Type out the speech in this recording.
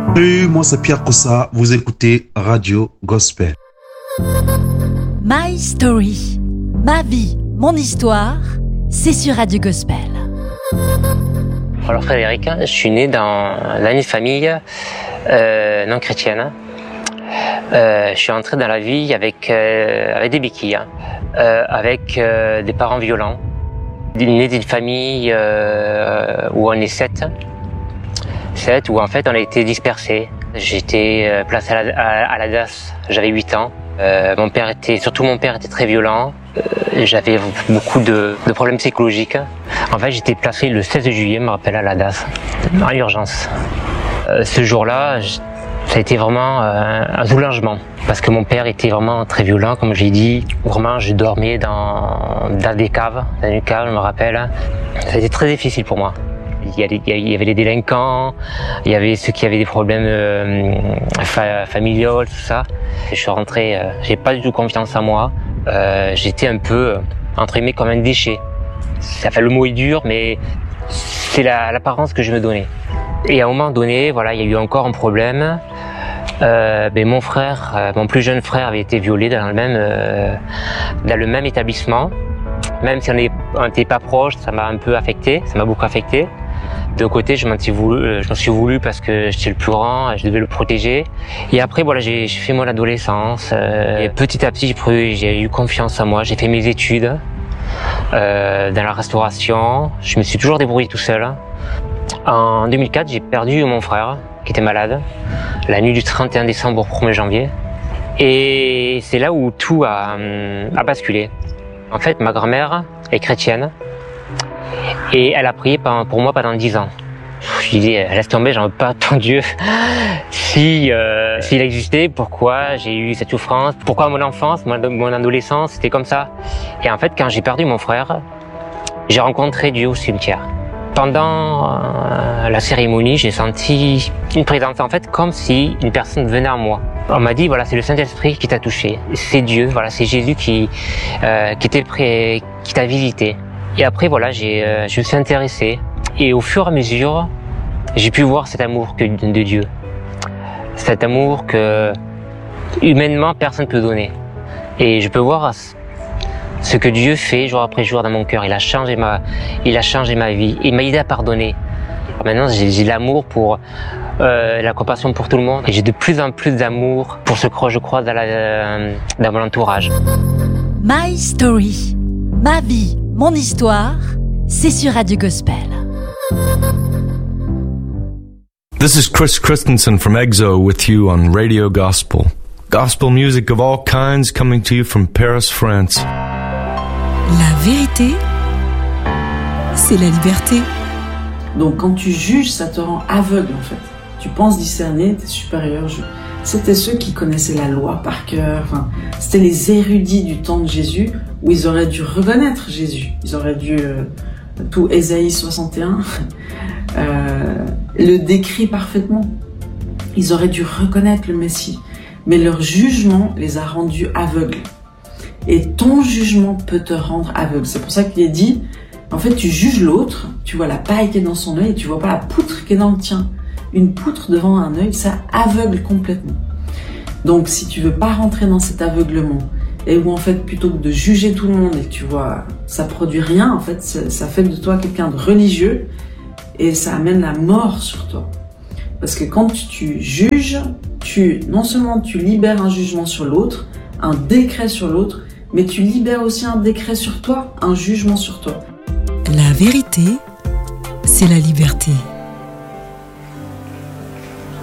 Et moi c'est Pierre Kossa, vous écoutez Radio Gospel. My Story, ma vie, mon histoire, c'est sur Radio Gospel. Alors Frédéric, je suis né dans une famille non chrétienne. Je suis entré dans la vie avec des béquilles, avec des parents violents. Né d'une famille où on est 7, où en fait on a été dispersés. J'étais placé à la DAS, j'avais 8 ans. Mon père était très violent. J'avais beaucoup de problèmes psychologiques. En fait, j'étais placé le 16 juillet, je me rappelle, à la DAS, en urgence. Ce jour-là, ça a été vraiment un soulagement. Parce que mon père était vraiment très violent, comme j'ai dit. Vraiment, je dormais dans une cave, je me rappelle. Ça a été très difficile pour moi. Il y avait les délinquants, il y avait ceux qui avaient des problèmes familiaux, tout ça. Je suis rentré, j'ai pas du tout confiance en moi. J'étais un peu, entre guillemets, comme un déchet. Le mot est dur, mais c'est l'apparence que je me donnais. Et à un moment donné, voilà, il y a eu encore un problème. Mon frère, mon plus jeune frère avait été violé dans le même établissement. Même si on n'était pas proches, ça m'a beaucoup affecté. D'un côté, je m'en suis voulu parce que j'étais le plus grand, je devais le protéger. Et après, voilà, j'ai fait mon adolescence. Et petit à petit, j'ai eu confiance en moi. J'ai fait mes études dans la restauration. Je me suis toujours débrouillé tout seul. En 2004, j'ai perdu mon frère qui était malade, la nuit du 31 décembre au 1er janvier. Et c'est là où tout a basculé. En fait, ma grand-mère est chrétienne et elle a prié pour moi pendant 10 ans. Je lui dis, laisse tomber, j'en veux pas ton Dieu. S'il existait, pourquoi j'ai eu cette souffrance? Pourquoi mon enfance, mon adolescence, c'était comme ça? Et en fait, quand j'ai perdu mon frère, j'ai rencontré Dieu au cimetière. Pendant la cérémonie, j'ai senti une présence, en fait, comme si une personne venait à moi. On m'a dit, voilà, c'est le Saint-Esprit qui t'a touché. C'est Dieu, voilà, c'est Jésus qui était prêt, qui t'a visité. Et après, voilà, je me suis intéressé. Et au fur et à mesure, j'ai pu voir cet amour de Dieu. Cet amour que, humainement, personne ne peut donner. Et je peux voir ce que Dieu fait jour après jour dans mon cœur. Il a changé ma vie. Il m'a aidé à pardonner. Maintenant, j'ai l'amour pour la compassion pour tout le monde. Et j'ai de plus en plus d'amour pour ce que je crois dans mon entourage. My Story, ma vie, mon histoire, c'est sur Radio Gospel. This is Chris Christensen from EXO with you on Radio Gospel. Gospel music of all kinds coming to you from Paris, France. La vérité, c'est la liberté. Donc quand tu juges, ça te rend aveugle en fait. Tu penses discerner, t'es supérieur. C'était ceux qui connaissaient la loi par cœur. Enfin, c'était les érudits du temps de Jésus où ils auraient dû reconnaître Jésus. Ils auraient dû tout Ésaïe 61 le décrit parfaitement. Ils auraient dû reconnaître le Messie, mais leur jugement les a rendus aveugles. Et ton jugement peut te rendre aveugle. C'est pour ça qu'il est dit, en fait, tu juges l'autre, tu vois la paille qui est dans son œil et tu vois pas la poutre qui est dans le tien. Une poutre devant un œil, ça aveugle complètement. Donc, si tu veux pas rentrer dans cet aveuglement, et où en fait, plutôt que de juger tout le monde et que tu vois, ça produit rien, en fait, ça fait de toi quelqu'un de religieux et ça amène la mort sur toi. Parce que quand tu juges, non seulement tu libères un jugement sur l'autre, un décret sur l'autre, mais tu libères aussi un décret sur toi, un jugement sur toi. La vérité, c'est la liberté.